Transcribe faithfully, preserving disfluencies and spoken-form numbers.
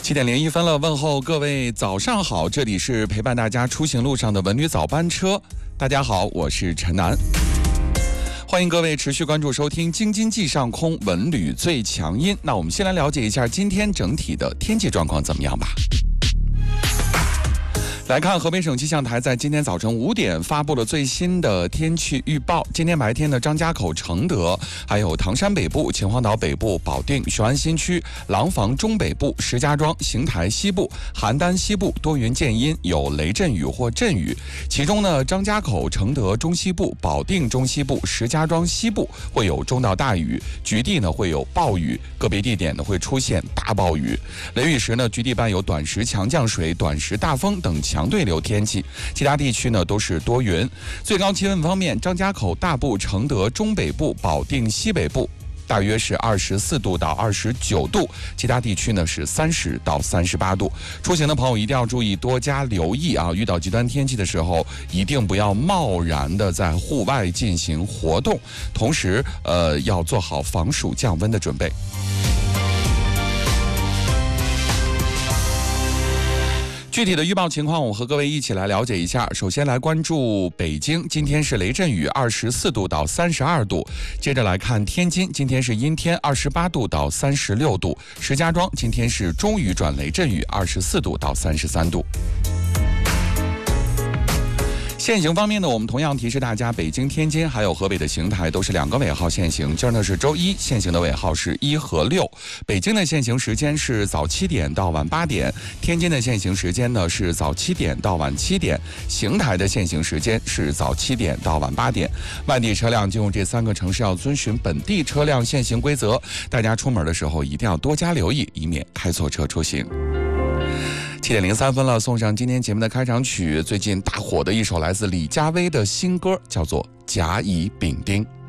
七点零一分了，问候各位早上好，这里是陪伴大家出行路上的文旅早班车。大家好，我是陈楠，欢迎各位持续关注收听京津冀上空文旅最强音。那我们先来了解一下今天整体的天气状况怎么样吧。来看河北省气象台在今天早晨五点发布了最新的天气预报。今天白天的张家口、承德，还有唐山北部、秦皇岛北部、保定、雄安新区、廊坊中北部、石家庄、邢台西部、邯郸西部多云见阴，有雷阵雨或阵雨。其中呢，张家口、承德中西部、保定中西部、石家庄西部会有中到大雨，局地呢会有暴雨，个别地点呢会出现大暴雨。雷雨时呢，局地伴有短时强降水、短时大风等强对流天气，其他地区呢都是多云。最高气温方面，张家口、大部、承德中北部、保定西北部大约是二十四度到二十九度，其他地区呢是三十到三十八度。出行的朋友一定要注意，多加留意啊！遇到极端天气的时候，一定不要贸然的在户外进行活动，同时呃要做好防暑降温的准备。具体的预报情况，我和各位一起来了解一下。首先来关注北京，今天是雷阵雨，二十四度到三十二度。接着来看天津，今天是阴天，二十八度到三十六度。石家庄今天是中雨转雷阵雨，二十四度到三十三度。限行方面呢，我们同样提示大家，北京、天津还有河北的邢台都是两个尾号限行。今儿呢是周一，限行的尾号是一和六。北京的限行时间是早七点到晚八点，天津的限行时间呢是早七点到晚七点，邢台的限行时间是早七点到晚八点。外地车辆进入这三个城市要遵循本地车辆限行规则，大家出门的时候一定要多加留意，以免开错车出行。七点零三分了，送上今天节目的开场曲，最近大火的一首来自李佳薇的新歌，叫做《甲乙丙丁》。